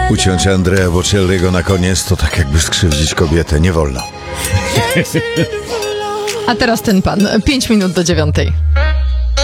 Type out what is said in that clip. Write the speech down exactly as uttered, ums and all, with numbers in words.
Uciąć Andrea Bocelliego na koniec to tak jakby skrzywdzić kobietę. Nie wolno. A teraz ten pan. Pięć minut do dziewiątej.